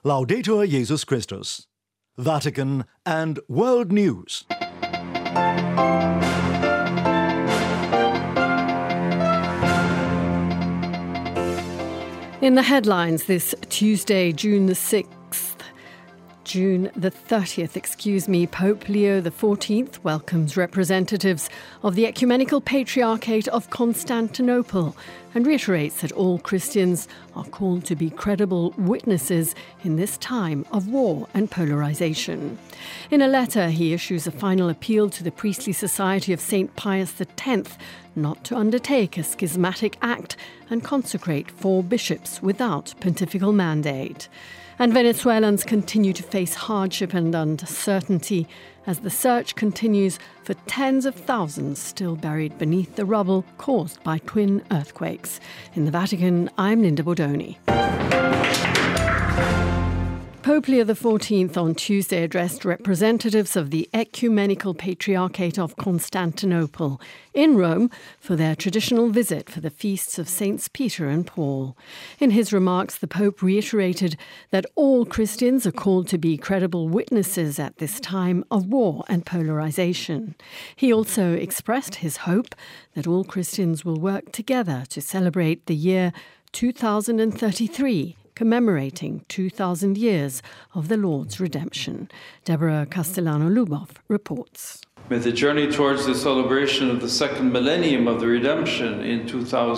Laudetur Jesus Christus. Vatican and World News. In the headlines this Tuesday, June the 30th, Pope Leo XIV welcomes representatives of the Ecumenical Patriarchate of Constantinople and reiterates that all Christians are called to be credible witnesses in this time of war and polarization. In a letter, he issues a final appeal to the priestly society of St. Pius X not to undertake a schismatic act and consecrate 4 bishops without pontifical mandate. And Venezuelans continue to face hardship and uncertainty as the search continues for tens of thousands still buried beneath the rubble caused by twin earthquakes. In the Vatican, I'm Linda Bordoni. Pope Leo XIV on Tuesday addressed representatives of the Ecumenical Patriarchate of Constantinople in Rome for their traditional visit for the feasts of Saints Peter and Paul. In his remarks, the Pope reiterated that all Christians are called to be credible witnesses at this time of war and polarization. He also expressed his hope that all Christians will work together to celebrate the year 2033, commemorating 2,000 years of the Lord's redemption. Deborah Castellano-Lubov reports. May the journey towards the celebration of the second millennium of the redemption in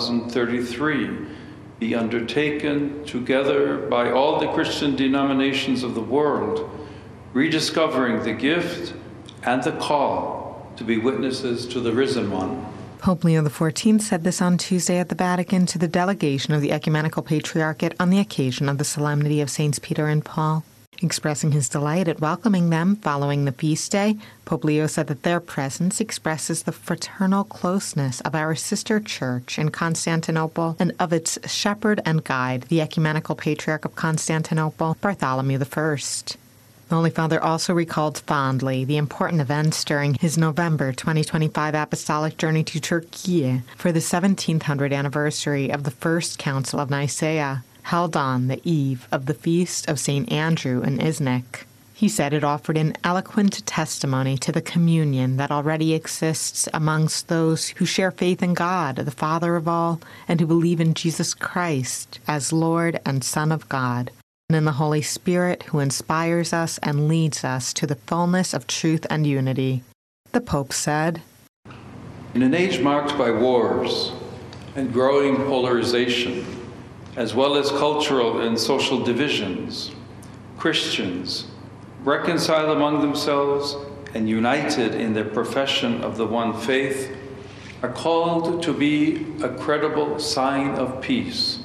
2033 be undertaken together by all the Christian denominations of the world, rediscovering the gift and the call to be witnesses to the risen one. Pope Leo XIV said this on Tuesday at the Vatican to the delegation of the Ecumenical Patriarchate on the occasion of the Solemnity of Saints Peter and Paul. Expressing his delight at welcoming them following the feast day, Pope Leo said that their presence expresses the fraternal closeness of our sister church in Constantinople and of its shepherd and guide, the Ecumenical Patriarch of Constantinople, Bartholomew I. The Holy Father also recalled fondly the important events during his November 2025 apostolic journey to Turkey for the 1700th anniversary of the First Council of Nicaea, held on the eve of the feast of St. Andrew in Iznik. He said it offered an eloquent testimony to the communion that already exists amongst those who share faith in God, the Father of all, and who believe in Jesus Christ as Lord and Son of God, and in the Holy Spirit who inspires us and leads us to the fullness of truth and unity. The Pope said, "In an age marked by wars and growing polarization, as well as cultural and social divisions, Christians, reconciled among themselves and united in their profession of the one faith, are called to be a credible sign of peace,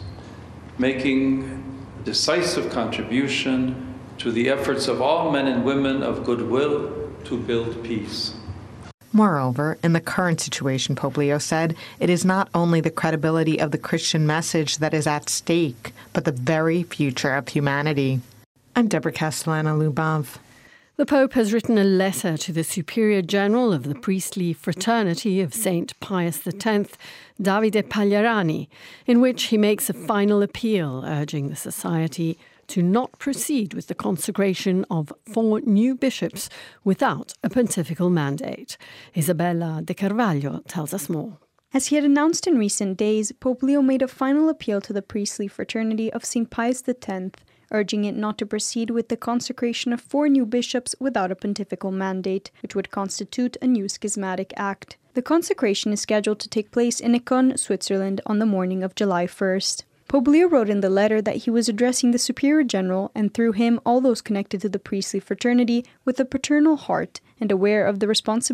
making decisive contribution to the efforts of all men and women of goodwill to build peace." Moreover, in the current situation, Pope Leo said, it is not only the credibility of the Christian message that is at stake, but the very future of humanity. I'm Deborah Castellano-Lubov. The Pope has written a letter to the Superior General of the Priestly Fraternity of St. Pius X, Davide Pagliarani, in which he makes a final appeal urging the Society to not proceed with the consecration of 4 new bishops without a pontifical mandate. Isabella De Carvalho tells us more. As he had announced in recent days, Pope Leo made a final appeal to the priestly fraternity of St. Pius X, urging it not to proceed with the consecration of 4 new bishops without a pontifical mandate, which would constitute a new schismatic act. The consecration is scheduled to take place in Écône, Switzerland, on the morning of July 1st. Pope Leo wrote in the letter that he was addressing the Superior General and through him all those connected to the priestly fraternity with a paternal heart and aware of the responsibility